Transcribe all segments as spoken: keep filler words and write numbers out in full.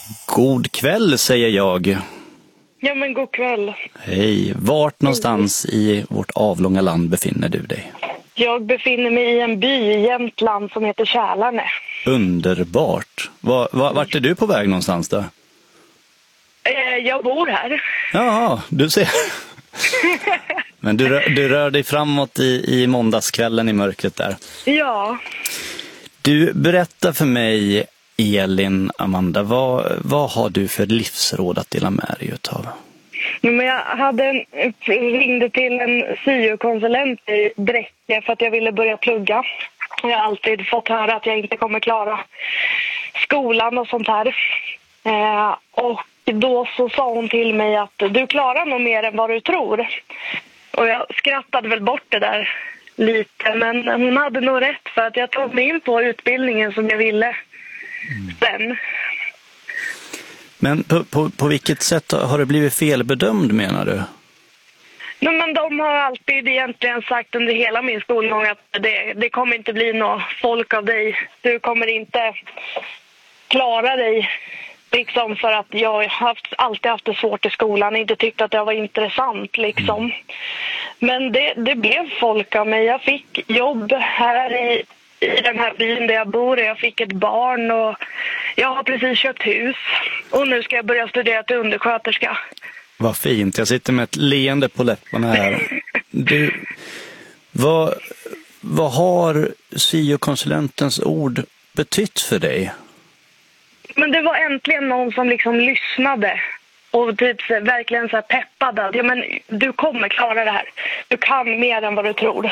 God kväll säger jag. Ja, men god kväll. Hej, vart någonstans i vårt avlånga land befinner du dig? Jag befinner mig i en by i Jämtland som heter Kälarne. Underbart. Var, var, vart är du på väg någonstans då? Eh, jag bor här. Ja, du ser. Men du, du rör dig framåt i, i måndagskvällen i mörkret där. Ja. Du, berättar för mig, Elin, Amanda, vad, vad har du för livsråd att dela med dig utav? Men jag hade en, ringde till en syokonsulent i Bräcke för att jag ville börja plugga. Jag har alltid fått höra att jag inte kommer klara skolan och sånt här. Eh, och då så sa hon till mig att du klarar nog mer än vad du tror. Och jag skrattade väl bort det där lite, men hon hade nog rätt, för att jag tog mig in på utbildningen som jag ville mm. sen. Men på, på, på vilket sätt har du blivit felbedömd, menar du? No, men de har alltid egentligen sagt under hela min skolgång att det, det kommer inte bli något folk av dig. Du kommer inte klara dig. Liksom, för att jag har haft, alltid haft det svårt i skolan, inte tyckt att det var intressant liksom. Mm. Men det, det blev folk av mig. Jag fick jobb här i, i den här byn där jag bor. Jag fick ett barn och jag har precis köpt hus. Och nu ska jag börja studera till undersköterska. Vad fint, jag sitter med ett leende på läpparna här. Du, vad, vad har syokonsulentens ord betytt för dig? Men det var äntligen någon som liksom lyssnade och typ så, verkligen så här peppade. Ja, men du kommer klara det här. Du kan mer än vad du tror.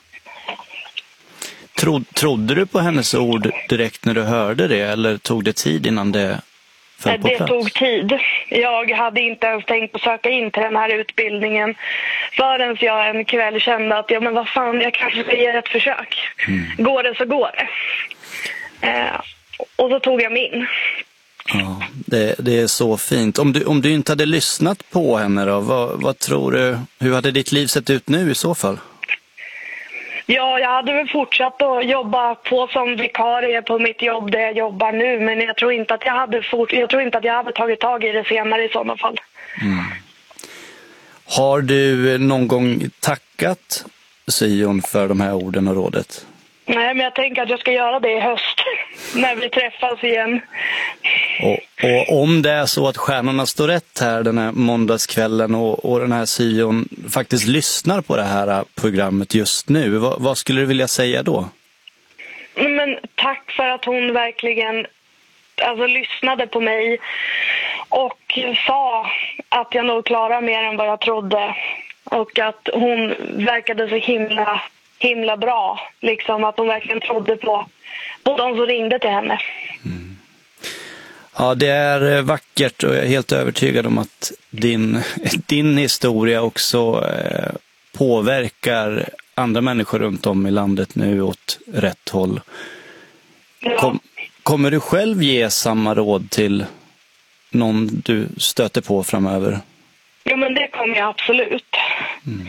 Tro, trodde du på hennes ord direkt när du hörde det, eller tog det tid innan det föll på det plats? Det tog tid. Jag hade inte ens tänkt att söka in till den här utbildningen förrän jag en kväll kände att ja, men vad fan, jag kanske ska ge ett försök. Mm. Går det så går det. Eh, Och så tog jag min. Ja, det, det är så fint. Om du, om du inte hade lyssnat på henne då, vad, vad tror du, hur hade ditt liv sett ut nu i så fall? Ja, jag hade väl fortsatt att jobba på som vikarie på mitt jobb där jag jobbar nu. Men jag tror inte att jag hade, fort, jag tror inte att jag hade tagit tag i det senare i sådana fall. Mm. Har du någon gång tackat syon för de här orden och rådet? Nej, men jag tänker att jag ska göra det i höst när vi träffas igen. Och, och om det är så att stjärnorna står rätt här den här måndagskvällen och, och den här syon faktiskt lyssnar på det här programmet just nu, vad, vad skulle du vilja säga då? Men tack för att hon verkligen alltså, lyssnade på mig och sa att jag nog klarar mer än vad jag trodde. Och att hon verkade så himla... himla bra, liksom att hon verkligen trodde på, på de som ringde till henne. Mm. Ja, det är vackert och jag är helt övertygad om att din, din historia också eh, påverkar andra människor runt om i landet nu åt rätt håll. Ja. Kom, kommer du själv ge samma råd till någon du stöter på framöver? Ja, men det kommer jag absolut. Mm.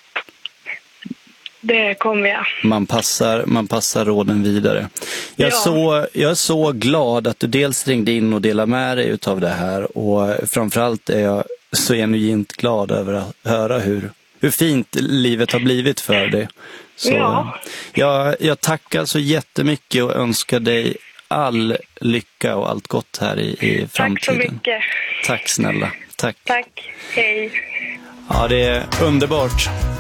Det kommer jag. Man passar, man passar råden vidare. Jag, ja. så, jag är så glad att du dels ringde in och delade med dig utav det här. Och framförallt är jag så genuint glad över att höra hur, hur fint livet har blivit för dig. Så ja. jag, jag tackar så jättemycket och önskar dig all lycka och allt gott här i, i framtiden. Tack så mycket. Tack snälla. Tack. Tack. Hej. Ja, det är underbart.